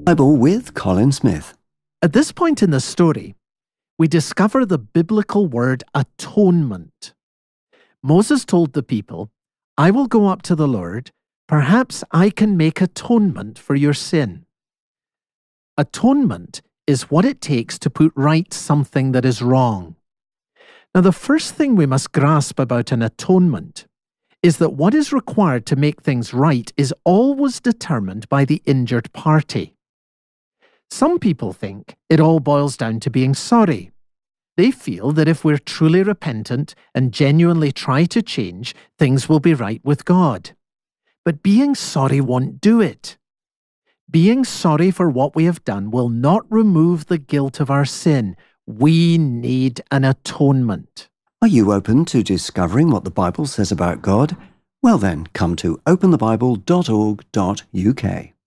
Bible with Colin Smith. At this point in the story, we discover the biblical word atonement. Moses told the people, "I will go up to the Lord. Perhaps I can make atonement for your sin." Atonement is what it takes to put right something that is wrong. Now, the first thing we must grasp about an atonement is that what is required to make things right is always determined by the injured party. Some people think it all boils down to being sorry. They feel that if we're truly repentant and genuinely try to change, things will be right with God. But being sorry won't do it. Being sorry for what we have done will not remove the guilt of our sin. We need an atonement. Are you open to discovering what the Bible says about God? Well then, come to openthebible.org.uk.